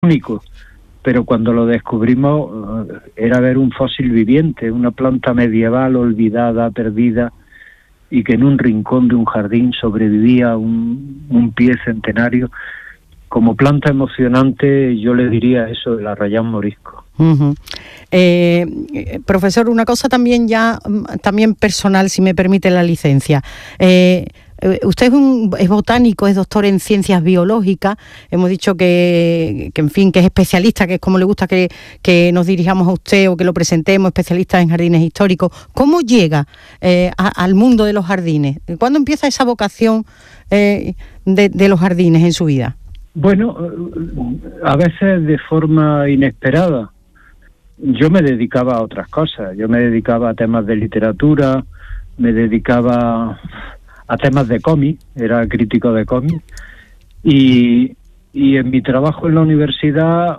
único, pero cuando lo descubrimos era ver un fósil viviente, una planta medieval olvidada, perdida, y que en un rincón de un jardín sobrevivía un pie centenario. Como planta emocionante, yo le diría eso del arrayán morisco. Uh-huh. Profesor, una cosa también personal, si me permite la licencia. Usted es botánico, es doctor en ciencias biológicas. Hemos dicho que en fin, que es especialista, que es como le gusta que nos dirijamos a usted o que lo presentemos, especialista en jardines históricos. ¿Cómo llega al mundo de los jardines? ¿Cuándo empieza esa vocación de los jardines en su vida? Bueno, a veces de forma inesperada. Yo me dedicaba a otras cosas. Yo me dedicaba a temas de literatura, me dedicaba a temas de cómic, era crítico de cómic, y en mi trabajo en la universidad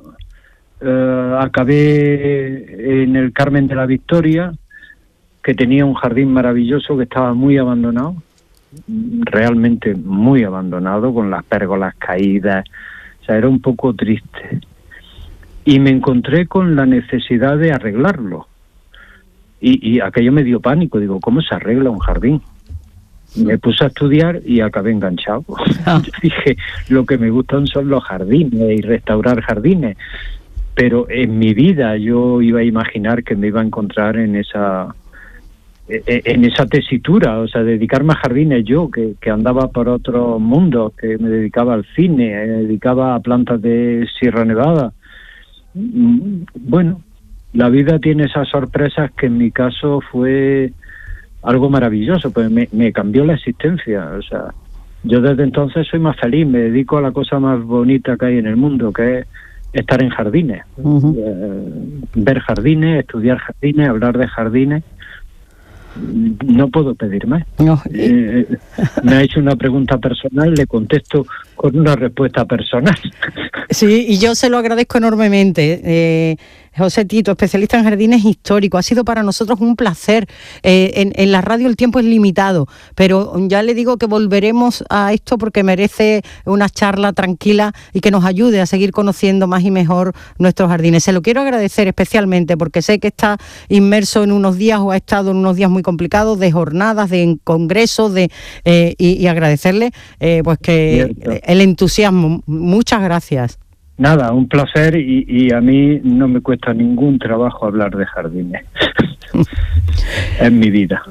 acabé en el Carmen de la Victoria, que tenía un jardín maravilloso que estaba muy abandonado, realmente muy abandonado, con las pérgolas caídas, o sea, era un poco triste. Y me encontré con la necesidad de arreglarlo. Y aquello me dio pánico, digo, ¿cómo se arregla un jardín? Me puse a estudiar y acabé enganchado. Dije, lo que me gustan son los jardines y restaurar jardines. Pero en mi vida yo iba a imaginar que me iba a encontrar en esa tesitura, o sea, dedicarme a jardines yo, que andaba por otros mundos, que me dedicaba al cine, me dedicaba a plantas de Sierra Nevada. Bueno, la vida tiene esas sorpresas que en mi caso fue algo maravilloso, pues me cambió la existencia. O sea, yo desde entonces soy más feliz, me dedico a la cosa más bonita que hay en el mundo, que es estar en jardines. Uh-huh. Ver jardines, estudiar jardines, hablar de jardines. No puedo pedir más. No. Me ha hecho una pregunta personal, le contesto con una respuesta personal. Sí, y yo se lo agradezco enormemente. José Tito, especialista en jardines históricos, ha sido para nosotros un placer. En la radio el tiempo es limitado, pero ya le digo que volveremos a esto porque merece una charla tranquila y que nos ayude a seguir conociendo más y mejor nuestros jardines. Se lo quiero agradecer especialmente porque sé que está inmerso en unos días o ha estado en unos días muy complicados de jornadas, de congresos, y agradecerle pues que el entusiasmo. Muchas gracias. Nada, un placer y a mí no me cuesta ningún trabajo hablar de jardines. En mi vida.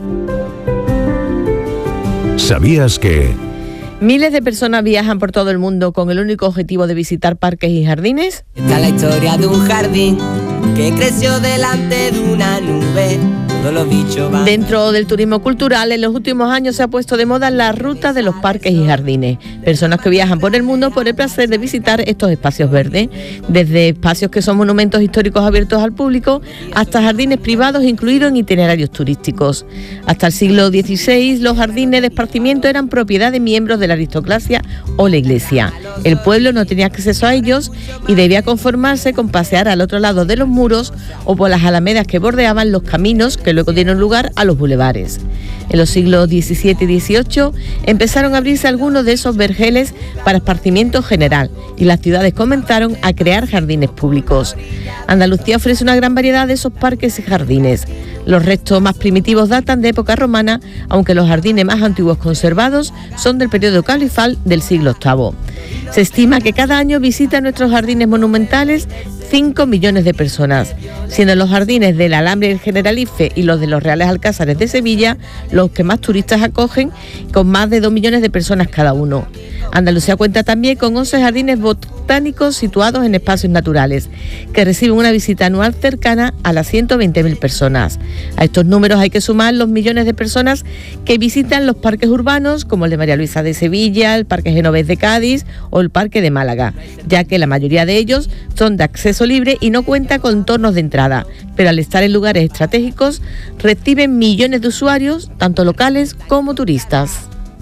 ¿Sabías que miles de personas viajan por todo el mundo con el único objetivo de visitar parques y jardines? Esta es la historia de un jardín que creció delante de una nube. Dentro del turismo cultural, en los últimos años se ha puesto de moda la ruta de los parques y jardines. Personas que viajan por el mundo por el placer de visitar estos espacios verdes, desde espacios que son monumentos históricos abiertos al público hasta jardines privados incluidos en itinerarios turísticos. Hasta el siglo XVI, los jardines de esparcimiento eran propiedad de miembros de la aristocracia o la iglesia. El pueblo no tenía acceso a ellos y debía conformarse con pasear al otro lado de los muros o por las alamedas que bordeaban los caminos que luego dieron lugar a los bulevares. En los siglos XVII y XVIII empezaron a abrirse algunos de esos vergeles para esparcimiento general y las ciudades comenzaron a crear jardines públicos. Andalucía ofrece una gran variedad de esos parques y jardines. Los restos más primitivos datan de época romana, aunque los jardines más antiguos conservados son del periodo califal del siglo VIII. Se estima que cada año visitan nuestros jardines monumentales 5 millones de personas, siendo los jardines del Alhambra y el Generalife y los de los Reales Alcázares de Sevilla los que más turistas acogen, con más de 2 millones de personas cada uno. Andalucía cuenta también con 11 jardines botánicos situados en espacios naturales, que reciben una visita anual cercana a las 120.000 personas. A estos números hay que sumar los millones de personas que visitan los parques urbanos, como el de María Luisa de Sevilla, el Parque Genovés de Cádiz o el Parque de Málaga, ya que la mayoría de ellos son de acceso libre y no cuenta con tornos de entrada, pero al estar en lugares estratégicos reciben millones de usuarios, tanto locales como turistas.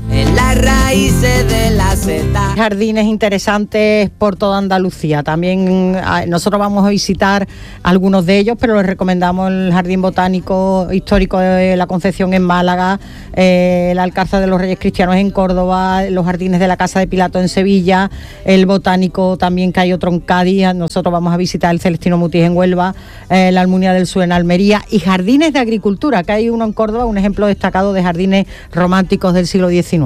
en las raíces de la seta. Jardines interesantes por toda Andalucía. También nosotros vamos a visitar algunos de ellos, pero les recomendamos el Jardín Botánico Histórico de la Concepción en Málaga, el Alcázar de los Reyes Cristianos en Córdoba, los jardines de la Casa de Pilato en Sevilla, el Botánico también, que hay otro en Cádiz. Nosotros vamos a visitar el Celestino Mutis en Huelva, la Almunia del Sur en Almería, y jardines de agricultura, que hay uno en Córdoba, un ejemplo destacado de jardines románticos del siglo XIX.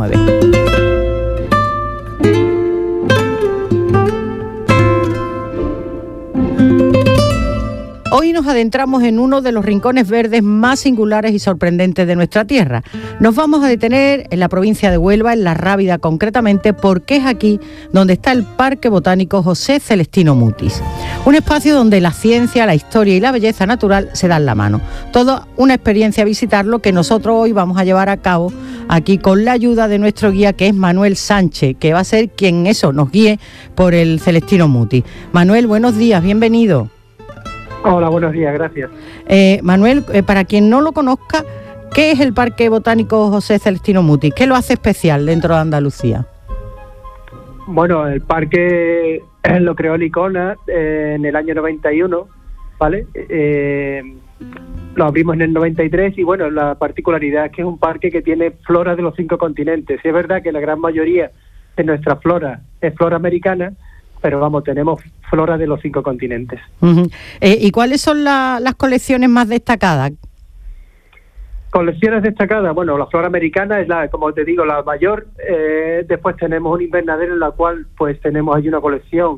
Hoy nos adentramos en uno de los rincones verdes más singulares y sorprendentes de nuestra tierra. Nos vamos a detener en la provincia de Huelva, en La Rábida concretamente, porque es aquí donde está el Parque Botánico José Celestino Mutis. Un espacio donde la ciencia, la historia y la belleza natural se dan la mano. Toda una experiencia visitarlo que nosotros hoy vamos a llevar a cabo aquí con la ayuda de nuestro guía, que es Manuel Sánchez, que va a ser quien nos guíe por el Celestino Mutis. Manuel, buenos días, bienvenido. Hola, buenos días, gracias. Manuel, para quien no lo conozca, ¿qué es el Parque Botánico José Celestino Mutis? ¿Qué lo hace especial dentro de Andalucía? Bueno, el parque lo creó Licona en el año 91, ¿vale? Lo abrimos en el 93 y bueno, la particularidad es que es un parque que tiene flora de los 5 continentes. Sí, es verdad que la gran mayoría de nuestra flora es flora americana, pero vamos, tenemos flora de los 5 continentes. Uh-huh. ¿Y cuáles son las colecciones más destacadas? Colecciones destacadas, bueno, la flora americana es como te digo, la mayor. Después tenemos un invernadero en la cual pues tenemos ahí una colección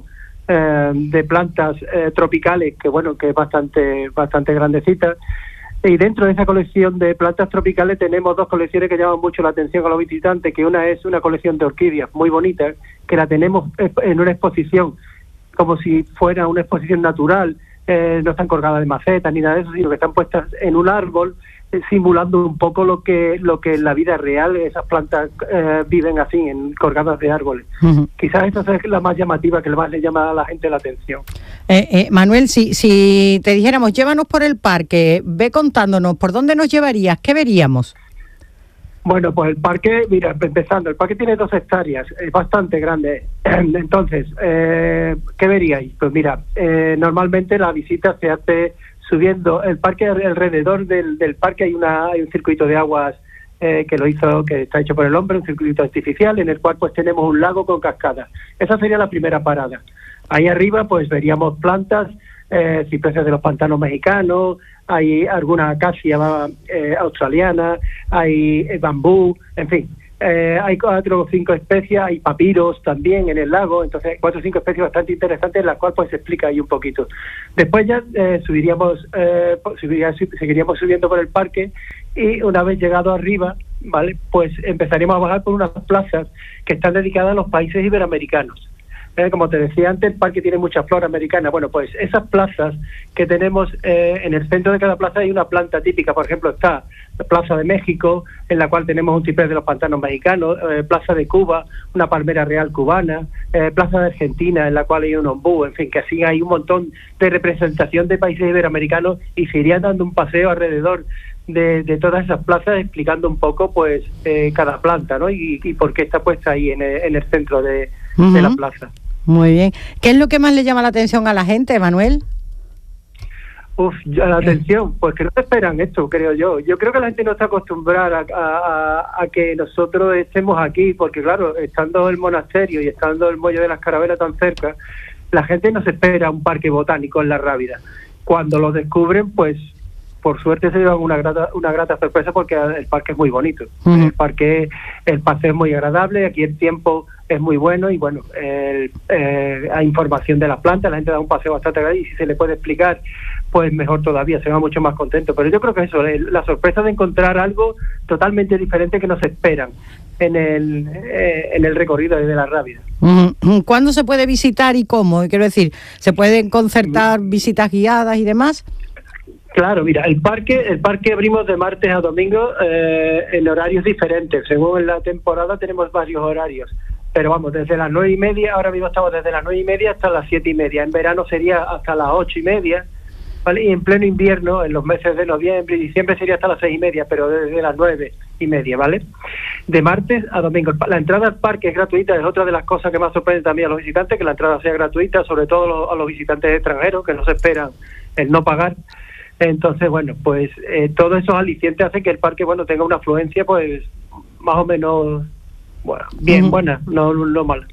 de plantas tropicales que bueno, que es bastante grandecita. Y dentro de esa colección de plantas tropicales tenemos 2 colecciones que llaman mucho la atención a los visitantes, que una es una colección de orquídeas muy bonita, que la tenemos en una exposición, como si fuera una exposición natural, no están colgadas de macetas ni nada de eso, sino que están puestas en un árbol, simulando un poco lo que en la vida real esas plantas viven así, colgadas de árboles. Uh-huh. Quizás esa es la más llamativa, que más le llama a la gente la atención. Manuel, si te dijéramos, llévanos por el parque, ve contándonos, ¿por dónde nos llevarías? ¿Qué veríamos? Bueno, pues el parque, mira, empezando, el parque tiene 2 hectáreas, es bastante grande. Entonces, ¿qué veríais? Pues mira, normalmente la visita se hace subiendo el parque. Alrededor del parque hay un circuito de aguas que está hecho por el hombre, un circuito artificial en el cual pues tenemos un lago con cascadas. Esa sería la primera parada. Ahí arriba pues veríamos plantas, cipreses de los pantanos mexicanos, hay alguna acacia australiana, hay bambú, en fin. Hay 4 o 5 especies, hay papiros también en el lago, entonces hay 4 o 5 especies bastante interesantes en las cuales pues se explica ahí un poquito. Después ya seguiríamos subiendo por el parque y una vez llegado arriba, ¿vale? Pues empezaríamos a bajar por unas plazas que están dedicadas a los países iberoamericanos. Como te decía antes, el parque tiene mucha flora americana. Bueno, pues esas plazas que tenemos, en el centro de cada plaza hay una planta típica. Por ejemplo, está la Plaza de México, en la cual tenemos un ciprés de los pantanos mexicanos, Plaza de Cuba, una palmera real cubana, Plaza de Argentina, en la cual hay un ombú, en fin, que así hay un montón de representación de países iberoamericanos y se irían dando un paseo alrededor de todas esas plazas, explicando un poco pues cada planta, ¿no? Y por qué está puesta ahí en el centro de la plaza. Muy bien. ¿Qué es lo que más le llama la atención a la gente, Manuel? La atención, pues que no esperan esto, creo yo. Yo creo que la gente no está acostumbrada a que nosotros estemos aquí, porque claro, estando el monasterio y estando el Muelle de las Carabelas tan cerca, la gente no se espera un parque botánico en La Rábida. Cuando lo descubren, pues por suerte se llevan una grata sorpresa, porque el parque es muy bonito. Uh-huh. El paseo es muy agradable, aquí el tiempo es muy bueno y bueno, hay información de las plantas, la gente da un paseo bastante agradable y si se le puede explicar, pues mejor todavía, se va mucho más contento. Pero yo creo que eso, la sorpresa de encontrar algo totalmente diferente que no se esperan en el recorrido de La Rábida. Uh-huh. ¿Cuándo se puede visitar y cómo? Quiero decir, ¿se pueden concertar visitas guiadas y demás? Claro, mira, el parque abrimos de martes a domingo en horarios diferentes. Según la temporada tenemos varios horarios. Pero vamos, desde las 9:30, ahora mismo estamos desde las 9:30 hasta las 7:30. En verano sería hasta las 8:30, ¿vale? Y en pleno invierno, en los meses de noviembre y diciembre, sería hasta las 6:30, pero desde las 9 2:30, ¿vale? De martes a domingo. La entrada al parque es gratuita, es otra de las cosas que más sorprende también a los visitantes, que la entrada sea gratuita, sobre todo a los visitantes extranjeros, que no se esperan el no pagar. Entonces, bueno, pues todos esos alicientes hacen que el parque, bueno, tenga una afluencia, pues, más o menos, bueno, bien buena, no mala.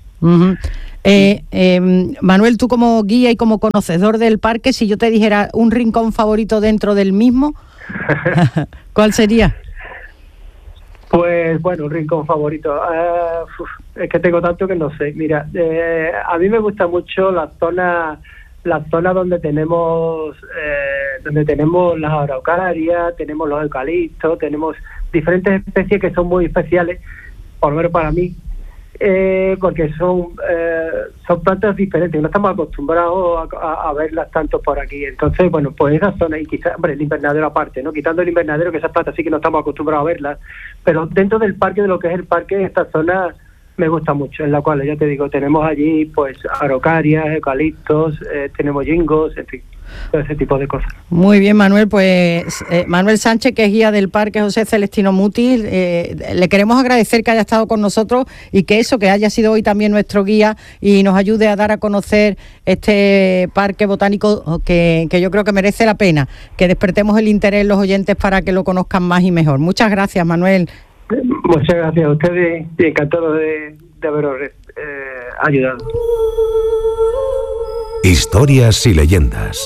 Manuel, tú como guía y como conocedor del parque, si yo te dijera un rincón favorito dentro del mismo, ¿cuál sería? Pues bueno, un rincón favorito. Es que tengo tanto que no sé. Mira, a mí me gusta mucho la zona donde tenemos las araucarias, tenemos los eucaliptos, tenemos diferentes especies que son muy especiales, por lo menos para mí, porque son plantas diferentes, no estamos acostumbrados a verlas tanto por aquí. Entonces, bueno, pues esa zona, y quizás, hombre, el invernadero aparte, ¿no? Quitando el invernadero, que esas plantas sí que no estamos acostumbrados a verlas, pero dentro del parque, de lo que es el parque, esta zona me gusta mucho, en la cual, ya te digo, tenemos allí pues araucarias, eucaliptos, tenemos jingos, en fin, todo ese tipo de cosas. Muy bien, Manuel, pues Manuel Sánchez, que es guía del Parque José Celestino Mutis, le queremos agradecer que haya estado con nosotros y que haya sido hoy también nuestro guía y nos ayude a dar a conocer este parque botánico que yo creo que merece la pena, que despertemos el interés en los oyentes para que lo conozcan más y mejor. Muchas gracias, Manuel. Muchas gracias a ustedes y encantado de haberos ayudado. Historias y leyendas.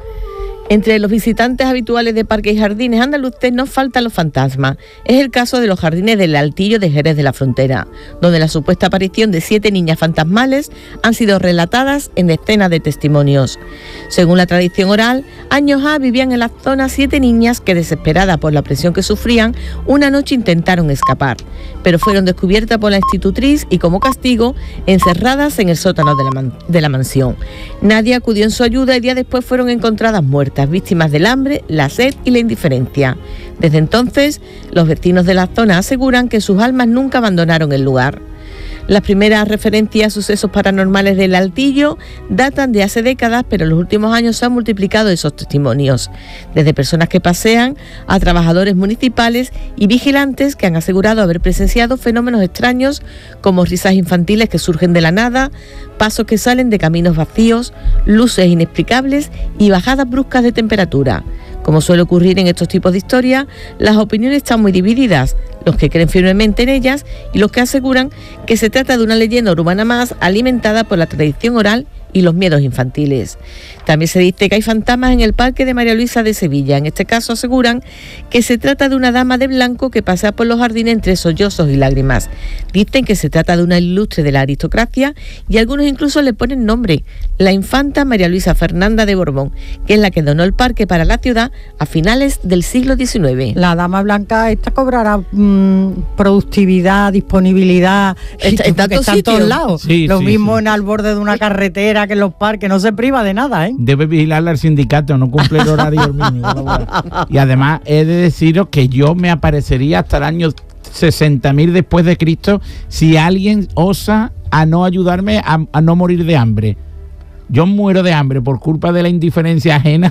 Entre los visitantes habituales de parques y jardines andaluces no faltan los fantasmas. Es el caso de los jardines del Altillo de Jerez de la Frontera, donde la supuesta aparición de 7 niñas fantasmales han sido relatadas en decenas de testimonios. Según la tradición oral, años A vivían en la zona 7 niñas que, desesperadas por la presión que sufrían, una noche intentaron escapar, pero fueron descubiertas por la institutriz y, como castigo, encerradas en el sótano de la mansión. Nadie acudió en su ayuda y días después fueron encontradas muertas, víctimas del hambre, la sed y la indiferencia. Desde entonces, los vecinos de la zona aseguran que sus almas nunca abandonaron el lugar. Las primeras referencias a sucesos paranormales del Altillo datan de hace décadas, pero en los últimos años se han multiplicado esos testimonios, desde personas que pasean a trabajadores municipales y vigilantes que han asegurado haber presenciado fenómenos extraños como risas infantiles que surgen de la nada, pasos que salen de caminos vacíos, luces inexplicables y bajadas bruscas de temperatura. Como suele ocurrir en estos tipos de historias, las opiniones están muy divididas, los que creen firmemente en ellas y los que aseguran que se trata de una leyenda urbana más alimentada por la tradición oral y los miedos infantiles. También se dice que hay fantasmas en el Parque de María Luisa de Sevilla. En este caso aseguran que se trata de una dama de blanco que pasea por los jardines entre sollozos y lágrimas. Dicen que se trata de una ilustre de la aristocracia y algunos incluso le ponen nombre, la infanta María Luisa Fernanda de Borbón, que es la que donó el parque para la ciudad a finales del siglo XIX. La dama blanca esta cobrará productividad, disponibilidad, está en todos lados. Sí, Lo sí, mismo sí. en al borde de una carretera que en los parques, no se priva de nada, ¿eh? Debe vigilarla al sindicato, no cumple el horario mínimo. Y además he de deciros que yo me aparecería hasta el año 60.000 después de Cristo si alguien osa a no ayudarme a no morir de hambre. Yo muero de hambre por culpa de la indiferencia ajena.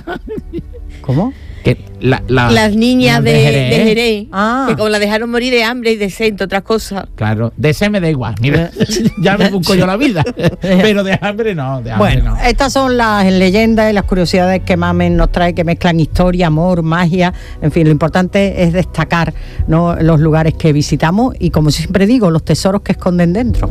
¿Cómo? Que las niñas de Jerez, Ah. que como la dejaron morir de hambre y de sed, entre otras cosas. Claro, de ese me da igual, mira, ya me busco yo la vida, pero de hambre no, de hambre Bueno, no. estas son las leyendas y las curiosidades que Mamen nos trae, que mezclan historia, amor, magia, en fin, lo importante es destacar, ¿no?, los lugares que visitamos y, como siempre digo, los tesoros que esconden dentro.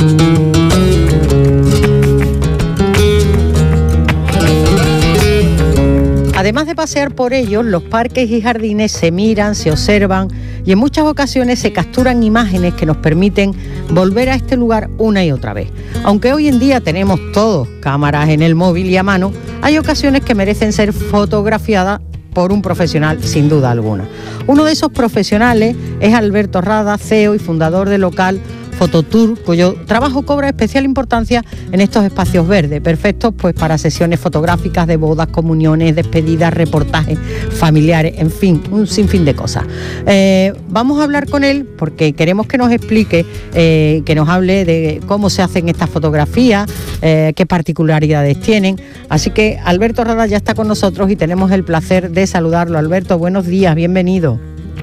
Además de pasear por ellos, los parques y jardines se miran, se observan y en muchas ocasiones se capturan imágenes que nos permiten volver a este lugar una y otra vez. Aunque hoy en día tenemos todos cámaras en el móvil y a mano, hay ocasiones que merecen ser fotografiadas por un profesional, sin duda alguna. Uno de esos profesionales es Alberto Rada, CEO y fundador del local Fototour, cuyo trabajo cobra especial importancia en estos espacios verdes, perfectos pues para sesiones fotográficas de bodas, comuniones, despedidas, reportajes familiares, en fin, un sinfín de cosas. Vamos a hablar con él porque queremos que nos explique, que nos hable de cómo se hacen estas fotografías, qué particularidades tienen. Así que Alberto Rada ya está con nosotros y tenemos el placer de saludarlo. Alberto, buenos días, bienvenido.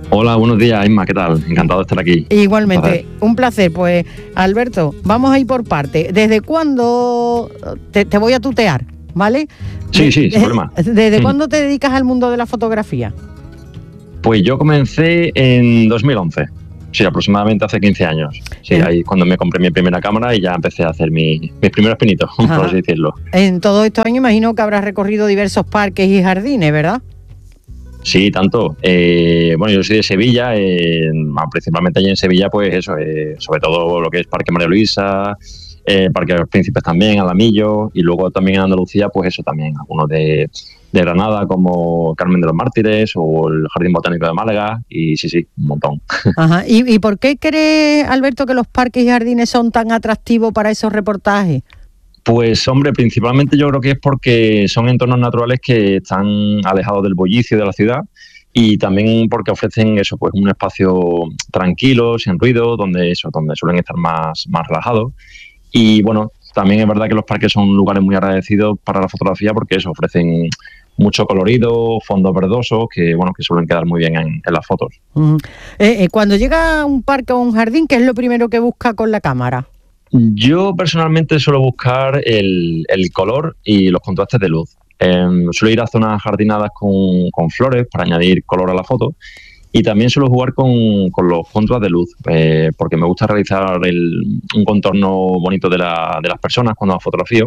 Hola, buenos días, Inma, ¿qué tal? Encantado de estar aquí. Igualmente, un placer. Pues, Alberto, vamos a ir por parte. ¿Desde cuándo te voy a tutear, ¿vale? Sí, sin problema. ¿Desde cuándo te dedicas al mundo de la fotografía? Pues yo comencé en 2011. Sí, aproximadamente hace 15 años. Sí, ahí cuando me compré mi primera cámara y ya empecé a hacer mis primeros pinitos, por así decirlo. En todos estos años imagino que habrás recorrido diversos parques y jardines, ¿verdad? Sí, tanto. Bueno, yo soy de Sevilla, principalmente allí en Sevilla, pues eso, sobre todo lo que es Parque María Luisa, Parque de los Príncipes también, Alamillo, y luego también en Andalucía, pues eso también, algunos de Granada, como Carmen de los Mártires o el Jardín Botánico de Málaga, y sí, un montón. Ajá. ¿Y por qué crees, Alberto, que los parques y jardines son tan atractivos para esos reportajes? Pues hombre, principalmente yo creo que es porque son entornos naturales que están alejados del bullicio de la ciudad y también porque ofrecen eso, pues un espacio tranquilo, sin ruido, donde suelen estar más relajados. Y bueno, también es verdad que los parques son lugares muy agradecidos para la fotografía porque eso, ofrecen mucho colorido, fondos verdosos que suelen quedar muy bien en las fotos. Cuando llega a un parque o un jardín, ¿qué es lo primero que busca con la cámara? Yo personalmente suelo buscar el color y los contrastes de luz. Suelo ir a zonas jardinadas con flores para añadir color a la foto y también suelo jugar con los contras de luz porque me gusta realizar un contorno bonito de las personas cuando las fotografío.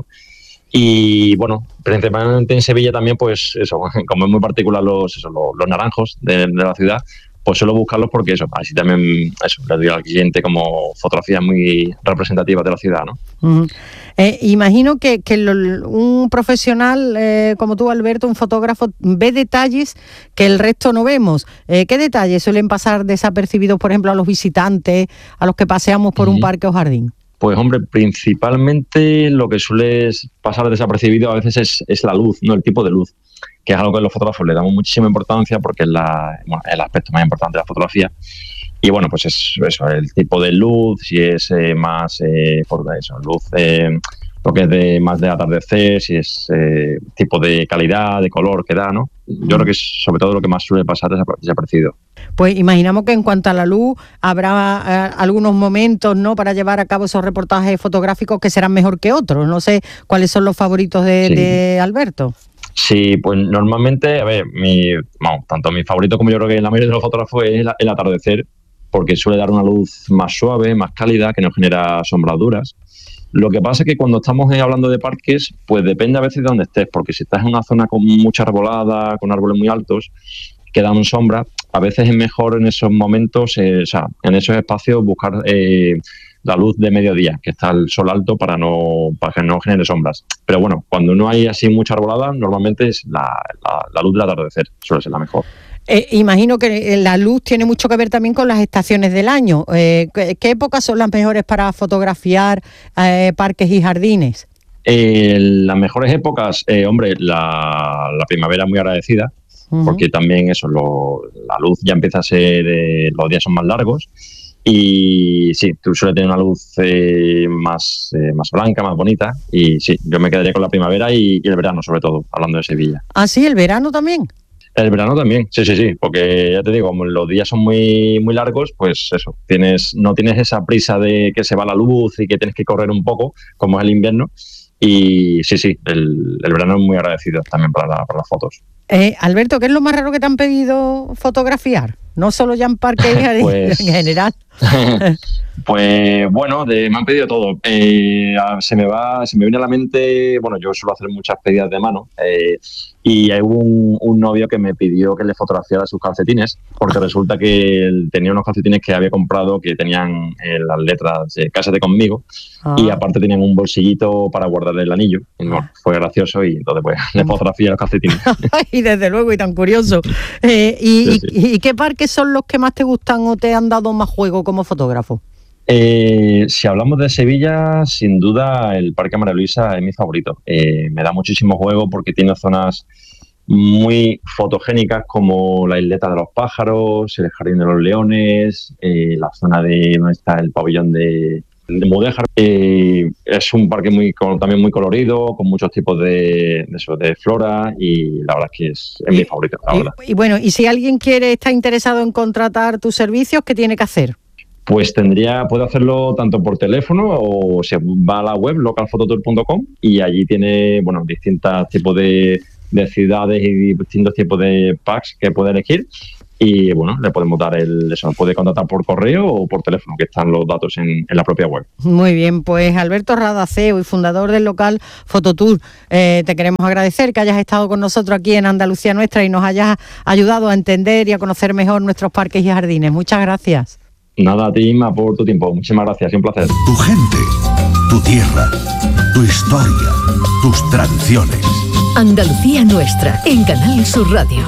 Y bueno, principalmente en Sevilla también, pues eso, como es muy particular los naranjos de la ciudad, pues suelo buscarlos porque eso, así también eso, le doy al cliente como fotografías muy representativas de la ciudad, ¿no? Imagino que un profesional como tú, Alberto, un fotógrafo, ve detalles que el resto no vemos. ¿Qué detalles suelen pasar desapercibidos, por ejemplo, a los visitantes, a los que paseamos por un parque o jardín? Pues hombre, principalmente lo que suele pasar desapercibido a veces es la luz, no el tipo de luz, que es algo que los fotógrafos le damos muchísima importancia porque es el aspecto más importante de la fotografía. Y bueno, pues es eso, el tipo de luz, si es más por eso, luz lo que es más de atardecer, si es tipo de calidad, de color que da, ¿no? Yo creo que es sobre todo lo que más suele pasar desapercibido. Pues imaginamos que en cuanto a la luz habrá algunos momentos, ¿no?, para llevar a cabo esos reportajes fotográficos que serán mejor que otros. No sé cuáles son los favoritos de Alberto. Sí, pues normalmente, a ver, tanto mi favorito como yo creo que la mayoría de los fotógrafos es el atardecer, porque suele dar una luz más suave, más cálida, que no genera sombras. Lo que pasa es que cuando estamos hablando de parques, pues depende a veces de dónde estés, porque si estás en una zona con mucha arbolada, con árboles muy altos, que dan sombra, a veces es mejor en esos momentos, en esos espacios, buscar la luz de mediodía, que está el sol alto para que no genere sombras. Pero bueno, cuando no hay así mucha arbolada, normalmente es la luz del atardecer, suele ser la mejor. Imagino que la luz tiene mucho que ver también con las estaciones del año. ¿Qué épocas son las mejores para fotografiar parques y jardines? Las mejores épocas, hombre, la primavera muy agradecida, porque también eso, la luz ya empieza a ser, los días son más largos y sí, tú suele tener una luz más blanca, más bonita, y sí, yo me quedaría con la primavera y el verano sobre todo, hablando de Sevilla. ¿Ah, sí? ¿El verano también? El verano también, sí, porque ya te digo, como los días son muy largos, pues eso, no tienes esa prisa de que se va la luz y que tienes que correr un poco, como es el invierno, y sí, el verano es muy agradecido también para las fotos. Alberto, ¿qué es lo más raro que te han pedido fotografiar? No solo ya en parques, pues, en general. Pues bueno, me han pedido todo. Se me viene a la mente, bueno, yo suelo hacer muchas pedidas de mano y hay un novio que me pidió que le fotografiara sus calcetines, porque resulta que él tenía unos calcetines que había comprado que tenían las letras de Cásate conmigo y aparte tenían un bolsillito para guardar el anillo. Y, bueno, fue gracioso y entonces pues le fotografié los calcetines. Y desde luego, y tan curioso. ¿Y qué parques son los que más te gustan o te han dado más juego como fotógrafo? Si hablamos de Sevilla, sin duda el Parque María Luisa es mi favorito. Me da muchísimo juego porque tiene zonas muy fotogénicas como la isleta de los pájaros, el jardín de los leones, la zona de donde está el pabellón de Mudéjar. Es un parque también muy colorido, con muchos tipos de flora, y la verdad es que es mi favorito, la verdad. Y bueno, y si alguien está interesado en contratar tus servicios, ¿qué tiene que hacer? Pues puede hacerlo tanto por teléfono o se va a la web localfototour.com y allí tiene distintos tipos de ciudades y distintos tipos de packs que puede elegir. Y le podemos dar puede contactar por correo o por teléfono, que están los datos en la propia web. Muy bien, pues Alberto Rada, CEO y fundador del local Fototour, te queremos agradecer que hayas estado con nosotros aquí en Andalucía Nuestra y nos hayas ayudado a entender y a conocer mejor nuestros parques y jardines. Muchas gracias. Nada, a ti, Inma, por tu tiempo. Muchísimas gracias, un placer. Tu gente, tu tierra, tu historia, tus tradiciones. Andalucía Nuestra, en Canal Sur Radio.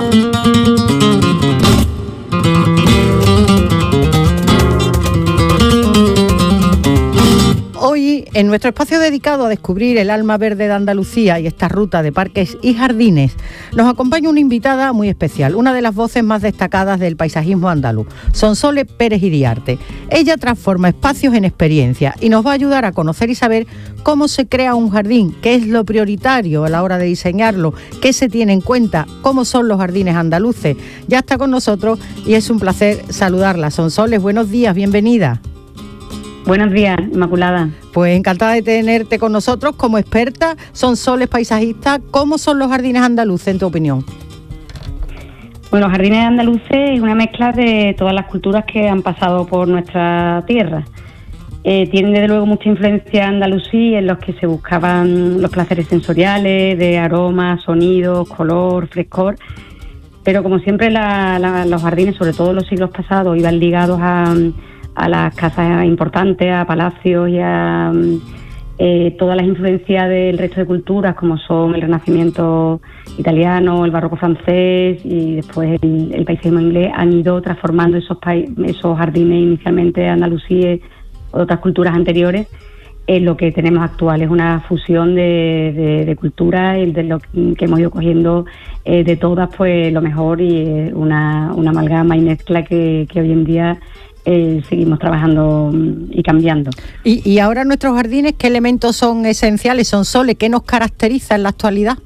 Hoy, en nuestro espacio dedicado a descubrir el alma verde de Andalucía y esta ruta de parques y jardines, nos acompaña una invitada muy especial, una de las voces más destacadas del paisajismo andaluz, Sonsoles Pérez Iriarte. Ella transforma espacios en experiencia y nos va a ayudar a conocer y saber cómo se crea un jardín, qué es lo prioritario a la hora de diseñarlo, qué se tiene en cuenta, cómo son los jardines andaluces. Ya está con nosotros y es un placer saludarla. Sonsoles, buenos días, bienvenida. Buenos días, Inmaculada. Pues encantada de tenerte con nosotros como experta. Sonsoles, paisajista. ¿Cómo son los jardines andaluces, en tu opinión? Bueno, los jardines andaluces es una mezcla de todas las culturas que han pasado por nuestra tierra. Tienen desde luego mucha influencia andalusí, en los que se buscaban los placeres sensoriales, de aromas, sonidos, color, frescor. Pero como siempre los jardines, sobre todo en los siglos pasados, iban ligados a las casas importantes, a palacios y a todas las influencias del resto de culturas, como son el Renacimiento italiano, el barroco francés y después el paisajismo inglés, han ido transformando esos jardines inicialmente andalusíes o de otras culturas anteriores en lo que tenemos actual. Es una fusión de culturas, de lo que hemos ido cogiendo de todas, pues lo mejor, y una amalgama y mezcla que hoy en día seguimos trabajando y cambiando. Y ahora nuestros jardines, ¿qué elementos son esenciales? Sonsoles, ¿qué nos caracteriza en la actualidad?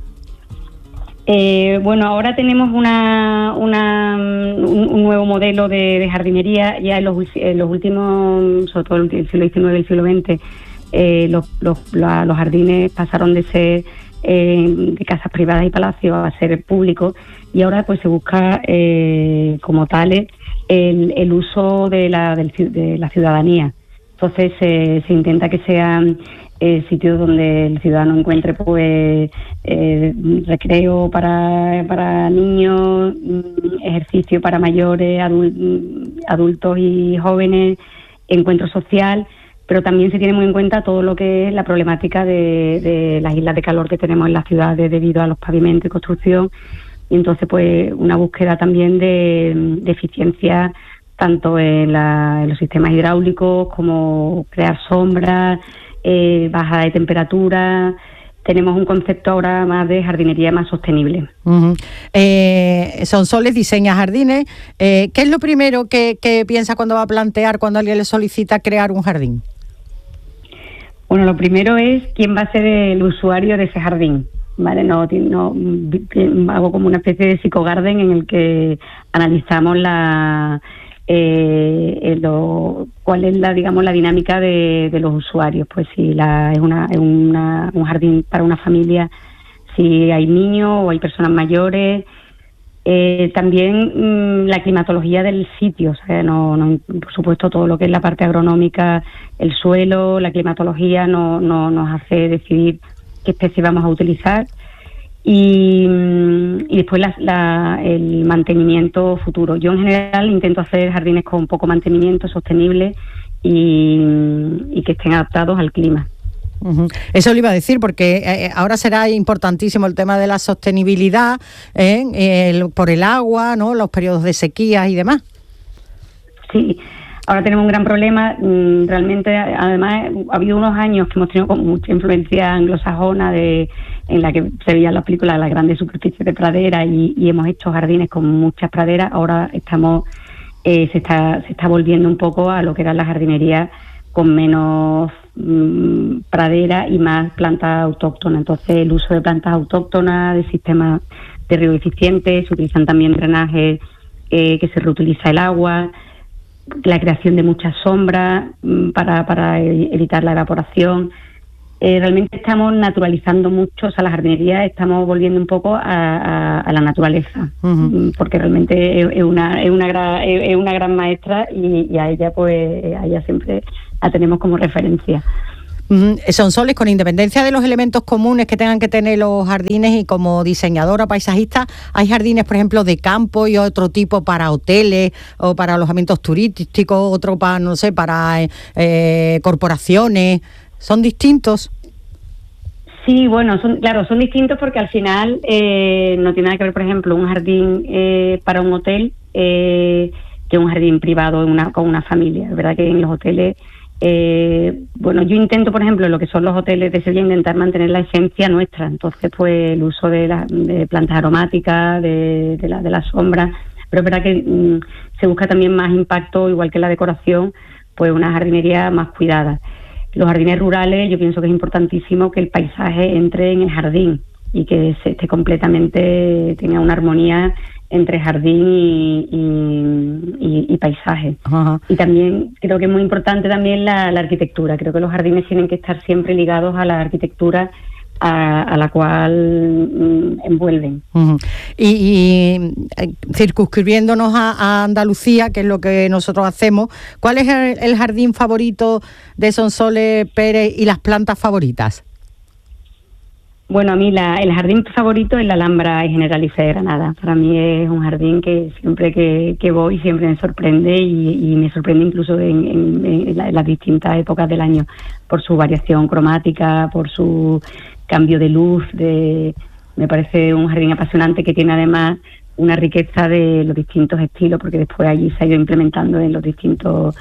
Bueno, ahora tenemos un nuevo modelo de jardinería. Ya en los últimos, sobre todo el siglo XIX y el siglo XX, los jardines pasaron de ser de casas privadas y palacios a ser públicos, y ahora pues se busca como tales el uso de la ciudadanía. Entonces se intenta que sean sitios donde el ciudadano encuentre pues recreo para niños, ejercicio para mayores, adultos y jóvenes, encuentro social, pero también se tiene muy en cuenta todo lo que es la problemática de las islas de calor que tenemos en las ciudades debido a los pavimentos y construcción. Y entonces pues una búsqueda también de eficiencia tanto en los sistemas hidráulicos como crear sombras, baja de temperatura. Tenemos un concepto ahora más de jardinería más sostenible. Uh-huh. Sonsoles diseña jardines. ¿Qué es lo primero que piensa cuando va a plantear, cuando alguien le solicita crear un jardín? Bueno, lo primero es quién va a ser el usuario de ese jardín. Vale, no hago como una especie de psicogarden en el que analizamos cuál es la dinámica de los usuarios. Pues si es un jardín para una familia, si hay niños o hay personas mayores. También la climatología del sitio, o sea, por supuesto todo lo que es la parte agronómica, el suelo, la climatología nos hace decidir qué especie vamos a utilizar, y después el mantenimiento futuro. Yo en general intento hacer jardines con poco mantenimiento, sostenible y que estén adaptados al clima. Uh-huh. Eso le iba a decir, porque ahora será importantísimo el tema de la sostenibilidad por el agua, ¿no? Los periodos de sequía y demás. Sí. Ahora tenemos un gran problema, realmente. Además, ha habido unos años que hemos tenido como mucha influencia anglosajona en la que se veían las películas de las grandes superficies de pradera y hemos hecho jardines con muchas praderas. Ahora se está volviendo un poco a lo que era la jardinería con menos pradera y más plantas autóctonas. Entonces, el uso de plantas autóctonas, de sistemas de riego eficientes, se utilizan también drenajes que se reutiliza el agua, la creación de muchas sombras para evitar la evaporación. Realmente estamos naturalizando mucho, o sea, la jardinería estamos volviendo un poco a la naturaleza, porque realmente es una gran maestra y a ella siempre la tenemos como referencia. Sonsoles, con independencia de los elementos comunes que tengan que tener los jardines, y como diseñadora paisajista, hay jardines, por ejemplo, de campo y otro tipo para hoteles o para alojamientos turísticos, otro para, no sé, para corporaciones. ¿Son distintos? Sí, bueno, son distintos porque al final no tiene nada que ver, por ejemplo, un jardín para un hotel que un jardín privado con una familia. Es verdad que en los hoteles, yo intento, por ejemplo, en lo que son los hoteles de Sevilla, intentar mantener la esencia nuestra. Entonces, pues el uso de plantas aromáticas, de la sombra, pero es verdad que se busca también más impacto, igual que la decoración, pues una jardinería más cuidada. Los jardines rurales, yo pienso que es importantísimo que el paisaje entre en el jardín y que se esté completamente, tenga una armonía entre jardín y paisaje. Ajá. Y también creo que es muy importante también la arquitectura. Creo que los jardines tienen que estar siempre ligados a la arquitectura a la cual envuelven. Y circunscribiéndonos a Andalucía, que es lo que nosotros hacemos, ¿cuál es el jardín favorito de Sonsoles Pérez y las plantas favoritas? Bueno, a mí el jardín favorito es la Alhambra Generalife de Granada. Para mí es un jardín que siempre que voy siempre me sorprende y me sorprende incluso en las distintas épocas del año, por su variación cromática, por su cambio de luz. Me parece un jardín apasionante que tiene además una riqueza de los distintos estilos, porque después allí se ha ido implementando en los distintos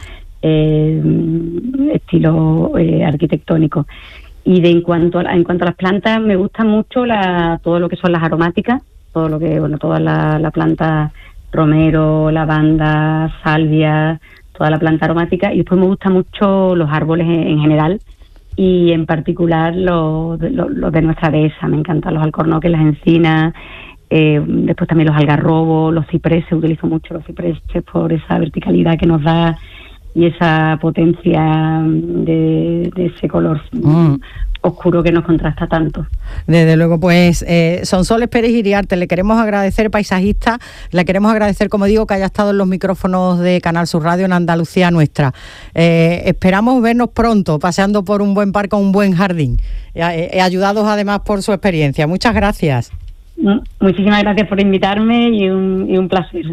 estilos arquitectónicos. Y en cuanto a las plantas, me gusta mucho todo lo que son las aromáticas, toda la planta romero, lavanda, salvia, toda la planta aromática. Y después me gustan mucho los árboles en general, y en particular los de nuestra dehesa. Me encantan los alcornoques, las encinas, después también los algarrobos, los cipreses. Utilizo mucho los cipreses por esa verticalidad que nos da y esa potencia de ese color oscuro que nos contrasta tanto. Desde luego, pues Sonsoles Pérez Iriarte, le queremos agradecer, paisajista, le queremos agradecer, como digo, que haya estado en los micrófonos de Canal Sur Radio en Andalucía Nuestra. Esperamos vernos pronto paseando por un buen parque o un buen jardín, ayudados además por su experiencia. Muchas gracias. Muchísimas gracias por invitarme y un placer.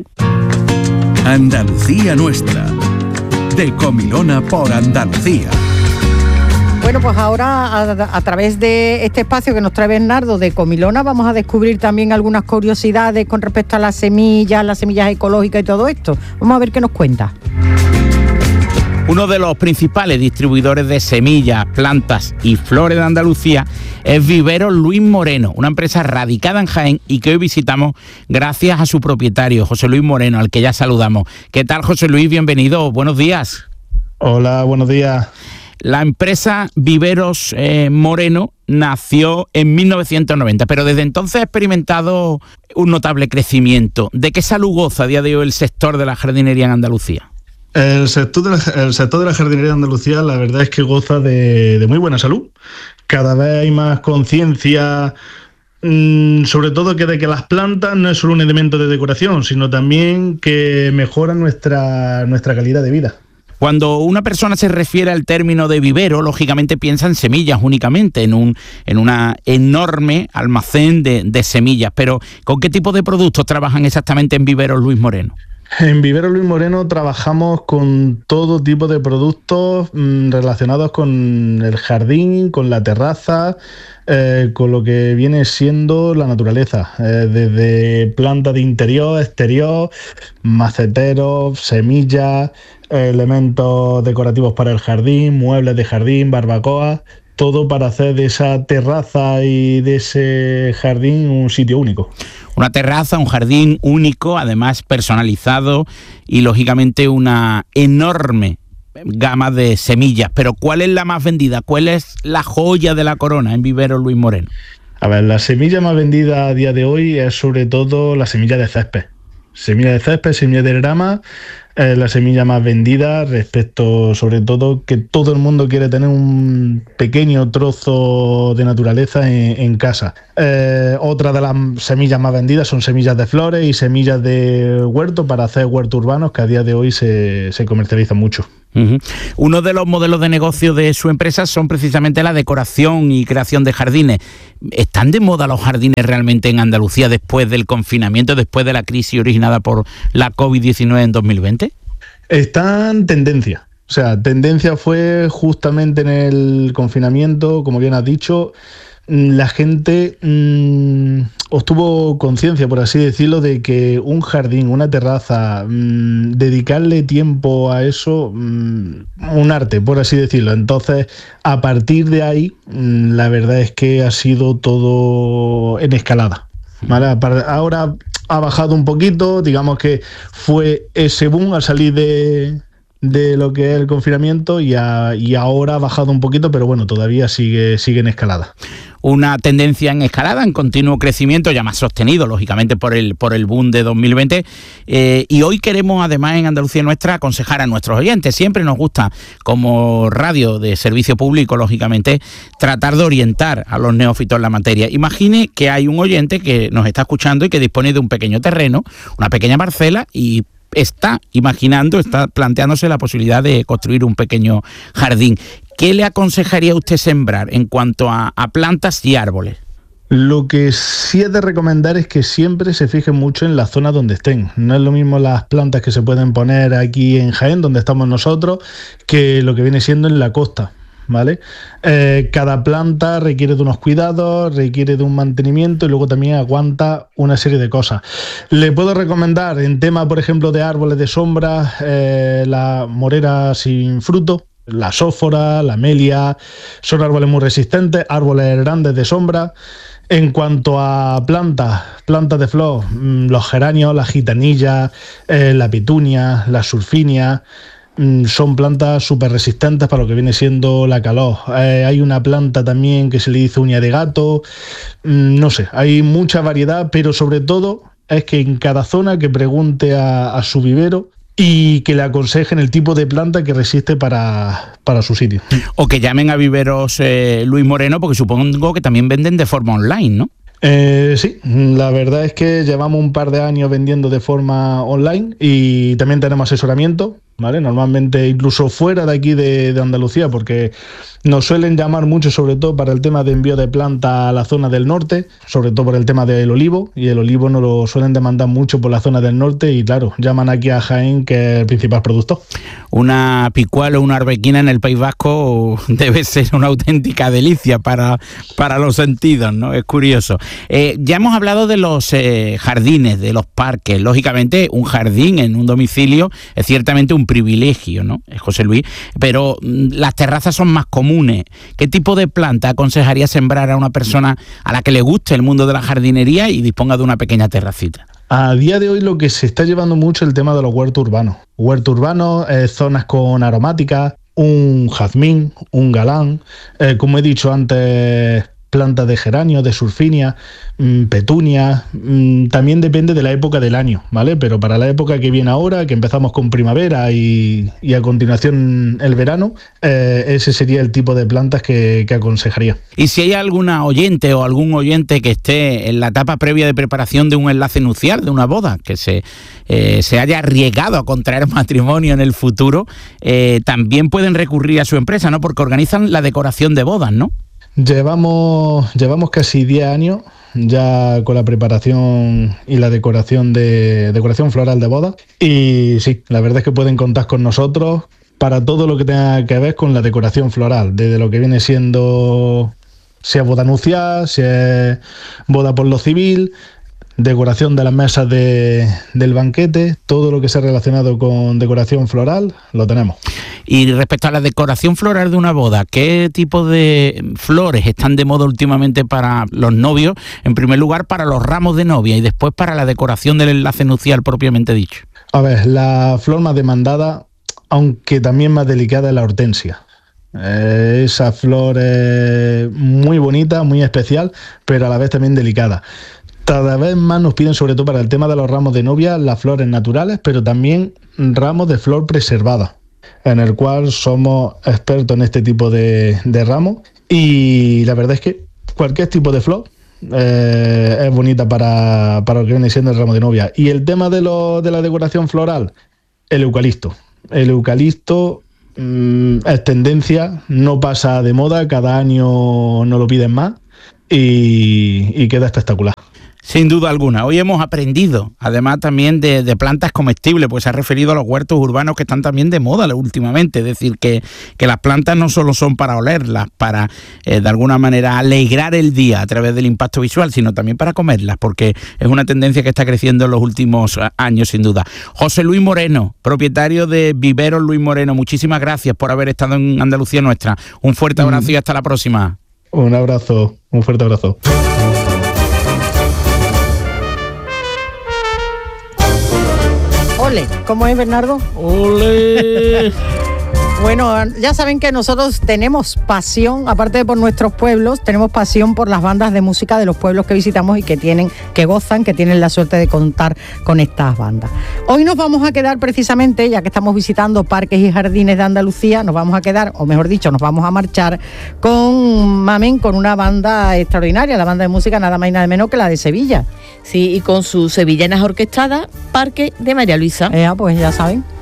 Andalucía Nuestra, de Comilona por Andalucía. Bueno, pues ahora a través de este espacio que nos trae Bernardo de Comilona vamos a descubrir también algunas curiosidades con respecto a las semillas ecológicas y todo esto. Vamos a ver qué nos cuenta. Uno de los principales distribuidores de semillas, plantas y flores de Andalucía es Viveros Luis Moreno, una empresa radicada en Jaén y que hoy visitamos gracias a su propietario, José Luis Moreno, al que ya saludamos. ¿Qué tal, José Luis? Bienvenido, buenos días. Hola, buenos días. La empresa Viveros Moreno nació en 1990, pero desde entonces ha experimentado un notable crecimiento. ¿De qué salud goza a día de hoy el sector de la jardinería en Andalucía? El sector de la jardinería de Andalucía, la verdad es que goza de muy buena salud. Cada vez hay más conciencia, sobre todo de que las plantas no es solo un elemento de decoración, sino también que mejoran nuestra calidad de vida. Cuando una persona se refiere al término de vivero, lógicamente piensa en semillas únicamente, en una enorme almacén de semillas. Pero, ¿con qué tipo de productos trabajan exactamente en Viveros Luis Moreno? En Viveros Luis Moreno trabajamos con todo tipo de productos relacionados con el jardín, con la terraza, con lo que viene siendo la naturaleza, desde plantas de interior, exterior, maceteros, semillas, elementos decorativos para el jardín, muebles de jardín, barbacoas, todo para hacer de esa terraza y de ese jardín un sitio único. Una terraza, un jardín único, además personalizado y lógicamente una enorme gama de semillas, pero ¿cuál es la más vendida? ¿Cuál es la joya de la corona en Viveros Luis Moreno? A ver, la semilla más vendida a día de hoy es sobre todo la semilla de césped. Semilla de césped, semilla de grama, la semilla más vendida respecto, sobre todo, que todo el mundo quiere tener un pequeño trozo de naturaleza en casa. Otra de las semillas más vendidas son semillas de flores y semillas de huerto para hacer huertos urbanos, que a día de hoy se comercializan mucho. Uh-huh. Uno de los modelos de negocio de su empresa son precisamente la decoración y creación de jardines. ¿Están de moda los jardines realmente en Andalucía después del confinamiento, después de la crisis originada por la COVID-19 en 2020? Está en tendencia. O sea, tendencia fue justamente en el confinamiento, como bien has dicho, la gente obtuvo conciencia, por así decirlo, de que un jardín, una terraza, dedicarle tiempo a eso, un arte, por así decirlo. Entonces, a partir de ahí, la verdad es que ha sido todo en escalada, ¿vale? Ahora ha bajado un poquito, digamos que fue ese boom al salir de lo que es el confinamiento y ahora ha bajado un poquito, pero bueno, todavía sigue en escalada. Una tendencia en escalada, en continuo crecimiento, ya más sostenido, lógicamente, por el boom de 2020. Y hoy queremos, además, en Andalucía Nuestra, aconsejar a nuestros oyentes. Siempre nos gusta, como radio de servicio público, lógicamente, tratar de orientar a los neófitos en la materia. Imagine que hay un oyente que nos está escuchando y que dispone de un pequeño terreno, una pequeña parcela, y está planteándose la posibilidad de construir un pequeño jardín. ¿Qué le aconsejaría usted sembrar en cuanto a plantas y árboles? Lo que sí es de recomendar es que siempre se fijen mucho en la zona donde estén. No es lo mismo las plantas que se pueden poner aquí en Jaén, donde estamos nosotros, que lo que viene siendo en la costa, ¿vale? Cada planta requiere de unos cuidados, requiere de un mantenimiento y luego también aguanta una serie de cosas. Le puedo recomendar en tema, por ejemplo, de árboles de sombra, la morera sin fruto, la sófora, la amelia, son árboles muy resistentes, árboles grandes de sombra. En cuanto a plantas de flor, los geranios, la gitanilla, la petunia, la sulfinia, son plantas súper resistentes para lo que viene siendo la calor. Hay una planta también que se le dice uña de gato, no sé, hay mucha variedad, pero sobre todo es que en cada zona que pregunte a su vivero y que le aconsejen el tipo de planta que resiste para su sitio. O que llamen a Viveros Luis Moreno, porque supongo que también venden de forma online, ¿no? Sí, la verdad es que llevamos un par de años vendiendo de forma online y también tenemos asesoramiento, ¿vale? Normalmente incluso fuera de aquí de Andalucía, porque nos suelen llamar mucho, sobre todo para el tema de envío de planta a la zona del norte, sobre todo por el tema del olivo, y el olivo nos lo suelen demandar mucho por la zona del norte y claro, llaman aquí a Jaén, que es el principal productor. Una picual o una arbequina en el País Vasco debe ser una auténtica delicia para los sentidos, ¿no? Es curioso. Ya hemos hablado de los jardines, de los parques. Lógicamente, un jardín en un domicilio es ciertamente un privilegio, ¿no, José Luis? Pero las terrazas son más comunes. ¿Qué tipo de planta aconsejaría sembrar a una persona a la que le guste el mundo de la jardinería y disponga de una pequeña terracita? A día de hoy lo que se está llevando mucho es el tema de los huertos urbanos. Huertos urbanos, zonas con aromáticas, un jazmín, un galán, como he dicho antes, plantas de geranio, de sulfinia, petunia, también depende de la época del año, ¿vale? Pero para la época que viene ahora, que empezamos con primavera y a continuación el verano, ese sería el tipo de plantas que aconsejaría. Y si hay alguna oyente o algún oyente que esté en la etapa previa de preparación de un enlace nupcial, de una boda, que se haya arriesgado a contraer matrimonio en el futuro, también pueden recurrir a su empresa, ¿no? Porque organizan la decoración de bodas, ¿no? Llevamos casi 10 años ya con la preparación y la decoración floral de bodas y sí, la verdad es que pueden contar con nosotros para todo lo que tenga que ver con la decoración floral, desde lo que viene siendo, sea boda nupcial, sea boda por lo civil, decoración de las mesas del banquete, todo lo que sea relacionado con decoración floral, lo tenemos. Y respecto a la decoración floral de una boda, ¿qué tipo de flores están de moda últimamente para los novios? En primer lugar, para los ramos de novia y después para la decoración del enlace nupcial propiamente dicho. A ver, la flor más demandada aunque también más delicada es la hortensia. Esa flor es muy bonita, muy especial, pero a la vez también delicada. Cada vez más nos piden, sobre todo para el tema de los ramos de novia, las flores naturales, pero también ramos de flor preservada, en el cual somos expertos en este tipo de ramos. Y la verdad es que cualquier tipo de flor es bonita para lo que viene siendo el ramo de novia. Y el tema de la decoración floral, el eucalipto. El eucalipto es tendencia, no pasa de moda, cada año nos lo piden más y queda espectacular. Sin duda alguna. Hoy hemos aprendido, además también de plantas comestibles, pues se ha referido a los huertos urbanos que están también de moda últimamente. Es decir, que las plantas no solo son para olerlas, para de alguna manera alegrar el día a través del impacto visual, sino también para comerlas, porque es una tendencia que está creciendo en los últimos años, sin duda. José Luis Moreno, propietario de Viveros Luis Moreno, muchísimas gracias por haber estado en Andalucía Nuestra. Un fuerte abrazo y hasta la próxima. Un abrazo, un fuerte abrazo. Ole, ¿cómo es, Bernardo? Ole. Bueno, ya saben que nosotros tenemos pasión, aparte de por nuestros pueblos, tenemos pasión por las bandas de música de los pueblos que visitamos y que tienen la suerte de contar con estas bandas. Hoy nos vamos a quedar precisamente, ya que estamos visitando parques y jardines de Andalucía, nos vamos a quedar, o mejor dicho, nos vamos a marchar con una banda extraordinaria, la banda de música nada más y nada menos que la de Sevilla. Sí, y con sus sevillanas orquestadas, Parque de María Luisa. Pues ya saben.